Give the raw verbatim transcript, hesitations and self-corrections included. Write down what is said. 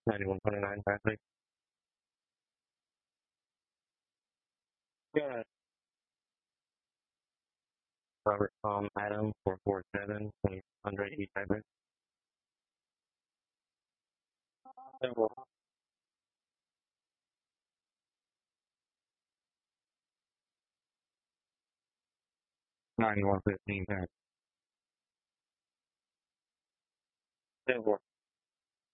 ninety-one twenty-nine traffic. Yeah, Robert Tom Adam four four seven twenty hundred East Cypress. ninety-one fifteen traffic.